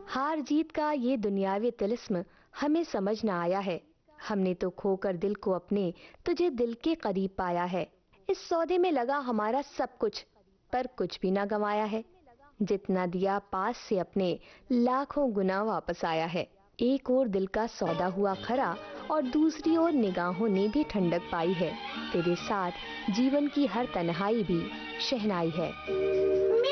हार जीत का ये दुनियावी तिलिस्म हमें समझ ना आया है। हमने तो खोकर दिल को अपने तुझे दिल के करीब पाया है। इस सौदे में लगा हमारा सब कुछ, पर कुछ भी ना गंवाया है। जितना दिया पास से अपने, लाखों गुना वापस आया है। एक ओर दिल का सौदा हुआ खरा और दूसरी ओर निगाहों ने भी ठंडक पाई है। तेरे साथ जीवन की हर तन्हाई भी शहनाई है।